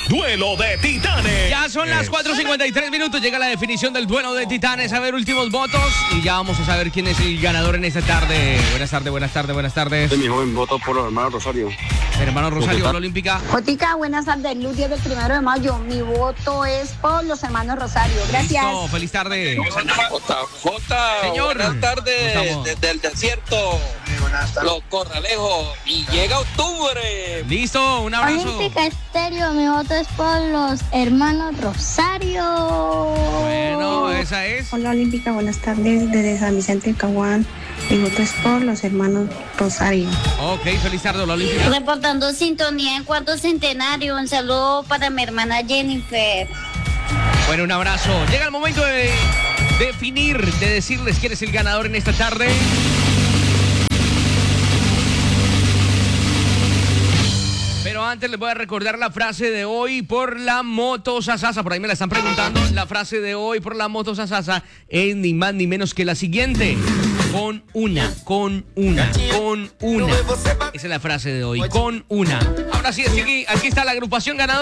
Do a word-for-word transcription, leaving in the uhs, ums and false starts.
Duelo de Titanes. Ya son las cuatro cincuenta y tres minutos, llega la definición del duelo de Titanes. A ver, últimos votos y ya vamos a saber quién es el ganador en esta tarde. Buenas tardes, buenas tardes, buenas tardes. Mi joven voto por los hermanos Rosario. Hermano Rosario, la Olímpica. Jotica, buenas tardes. Luz diez del primero de mayo. Mi voto es por los hermanos Rosario. Gracias. Listo, feliz tarde. J J, Señor, buenas tardes ¿cómo estamos? desde el desierto, Los Corralejos, y llega octubre. Listo, un abrazo. Olímpica Estéreo, mi voto es por los hermanos Rosario. Bueno, esa es. Hola Olímpica, buenas tardes desde San Vicente de Caguán. Mi voto es por los hermanos Rosario. Ok, feliz tarde, la Olímpica. Reportando sintonía en cuarto centenario. Un saludo para mi hermana Jennifer. Bueno, un abrazo. Llega el momento de definir, de decirles quién es el ganador en esta tarde. Pero antes les voy a recordar la frase de hoy por la moto Sasasa. Por ahí me la están preguntando. La frase de hoy por la moto Sasasa es ni más ni menos que la siguiente. Con una, con una, con una. Esa es la frase de hoy. Con una. Ahora sí, aquí, aquí está la agrupación ganadora.